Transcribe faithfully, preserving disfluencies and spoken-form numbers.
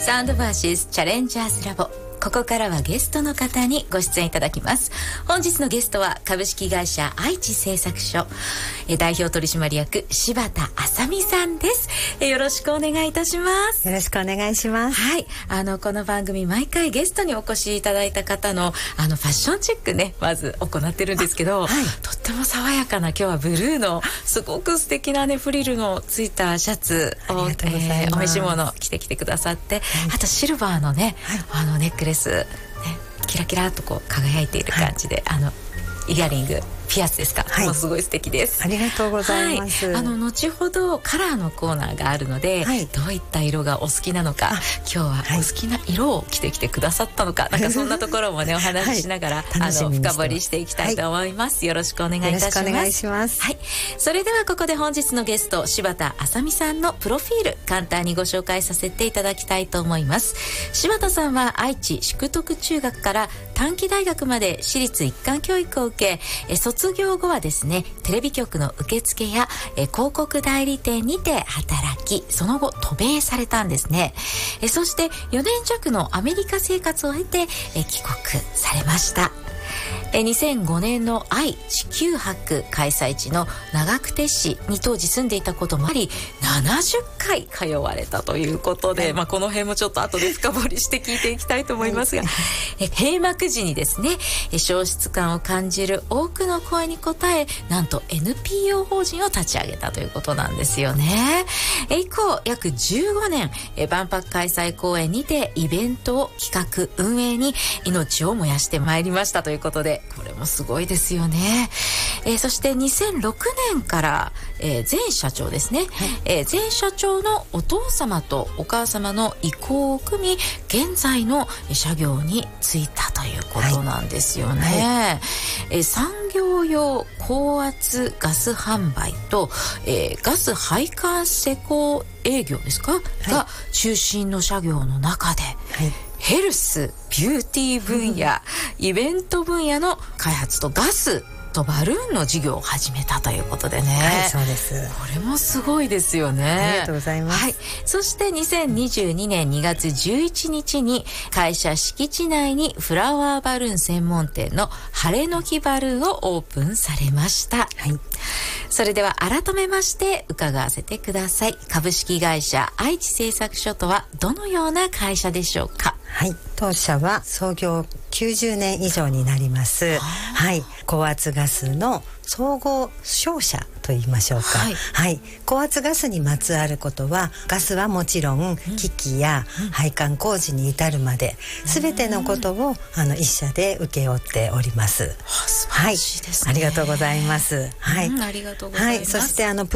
サウンドバーシスチャレンジャーズラボ、ここからはゲストの方にご出演いただきます。本日のゲストは株式会社愛知製作所え代表取締役柴田あさみさんです。えよろしくお願いいたします。 よろしくお願いします。 はい、あのこの番組毎回ゲストにお越しいただいた方のあのファッションチェックね、まず行ってるんですけど、はい、とっても爽やかな今日はブルーのすごく素敵なねフリルのついたシャツを、えー、お召し物着てきてくださって、はい、あとシルバーのね、はい、あのネックレスね、キラキラとこう輝いている感じで、はい、あのイヤリングピアスですか、はい、もうすごい素敵です。 ありがとうございます、 はい、あの後ほどカラーのコーナーがあるので、はい、どういった色がお好きなのか、今日はお好きな色を着てきてくださったのか、はい、なんかそんなところもねお話ししながら、はい、あの深掘りしていきたいと思います、はい、よろしくお願いいたします。 よろしくお願いします。 はい、それではここで本日のゲスト柴田あさみさんのプロフィール簡単にご紹介させていただきたいと思います。柴田さんは愛知淑徳中学から短期大学まで私立一貫教育を受け、え卒業後はですねテレビ局の受付やえ広告代理店にて働き、その後渡米されたんですね。えそしてよねん弱のアメリカ生活を経てえ帰国されました。えにせんごねんの愛・地球博開催地の長久手市に当時住んでいたこともあり、ななじゅっかい通われたということで、まあ、この辺もちょっと後で深掘りして聞いていきたいと思いますが、え閉幕時にですねえ消失感を感じる多くの声に応え、なんと エヌピーオー 法人を立ち上げたということなんですよね。え以降約じゅうごねんえ万博開催公演にてイベントを企画運営に命を燃やしてまいりましたということで、これもすごいですよね。えー、そしてにせんろくねんから、えー、前社長ですね、はい、えー、前社長のお父様とお母様の意向を組み現在の社業に就いたということなんですよね。はいはい、えー、産業用高圧ガス販売と、えー、ガス配管施工営業ですか、はい、が中心の社業の中で、はい、ヘルス、ビューティー分野、うん、イベント分野の開発とガスとバルーンの事業を始めたということでね。 はい、そうです。 これもすごいですよね。 ありがとうございます。 はい、そしてにせんにじゅうにねんにがつじゅういちにちに会社敷地内にフラワーバルーン専門店の晴れの日バルーンをオープンされました。はい、それでは改めまして伺わせてください。株式会社愛知製作所とはどのような会社でしょうか。 はい、当社は創業きゅうじゅうねん以上になります。はい、高圧ガスの総合商社と言いましょうか。はい、はい、高圧ガスにまつわることは、ガスはもちろん機器や配管工事に至るまで、すべてのことをあの一社で請け負っております。 素晴らしいですね。 はい、ありがとうございます。はい、 うん、ありがとうございます。 はい、そしてあの